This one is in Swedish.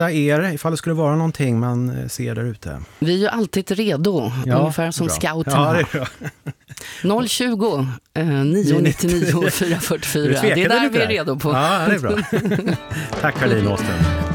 er ifall det skulle vara någonting man ser där ute. Vi är ju alltid redo, ungefär som scouterna. Ja, det är bra. 020 999 444. Det är där vi är redo på. Ja, det är bra. Tack Caroline Åström.